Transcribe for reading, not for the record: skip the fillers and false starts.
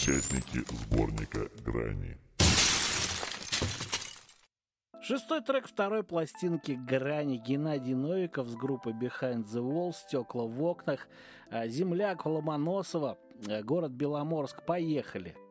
участники сборника «Грани». Шестой трек второй пластинки «Грани». Геннадий Новиков с группой Behind the Wall, «Стекла в окнах», земляк Ломоносова, город Беломорск. Поехали.